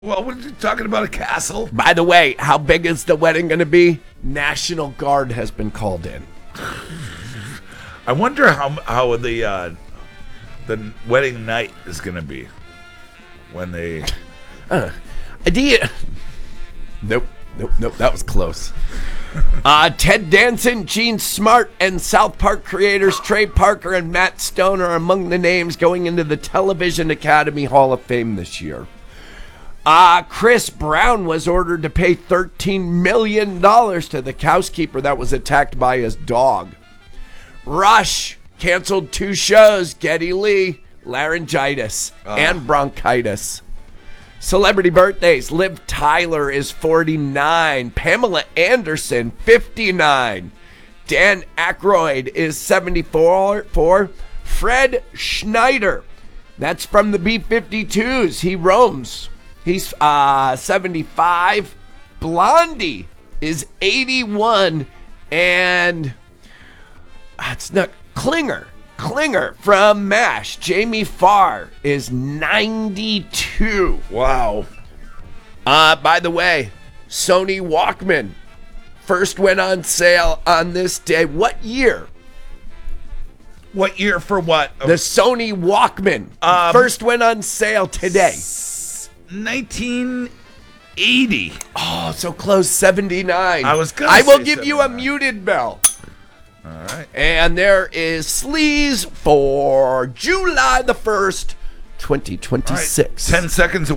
Well, we're talking about a castle. By the way, how big is the wedding going to be? National Guard has been called in. I wonder how the wedding night is going to be when they. Idea. Nope. That was close. Ted Danson, Gene Smart, and South Park creators Trey Parker and Matt Stone are among the names going into the Television Academy Hall of Fame this year. Chris Brown was ordered to pay $13 million to the housekeeper that was attacked by his dog. Rush canceled 2 shows, Geddy Lee, laryngitis, and bronchitis. Celebrity birthdays. Liv Tyler is 49. Pamela Anderson, 59. Dan Aykroyd is 74. Fred Schneider, that's from the B-52s. He roams. He's 75. Blondie is 81. And it's not Klinger from MASH. Jamie Farr is 92. Wow. By the way, Sony Walkman first went on sale on this day. What year? What year for what? The Sony Walkman first went on sale today. 1980. Oh, so close. 79. I was gonna I will say give you a 79. muted bell. All right. And there is Sleaze for July the 1st, 2026. All right. 10 seconds